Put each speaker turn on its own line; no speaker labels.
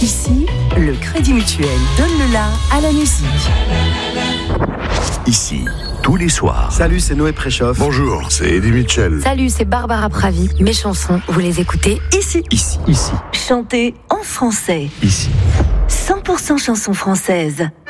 Ici, le Crédit Mutuel donne le la à la musique.
Ici, tous les soirs.
Salut, c'est Noé Préchoff.
Bonjour, c'est Eddie Mitchell.
Salut, c'est Barbara Pravi. Mes chansons, vous les écoutez ici.
Ici.
Chantez en français.
Ici.
100% chansons françaises.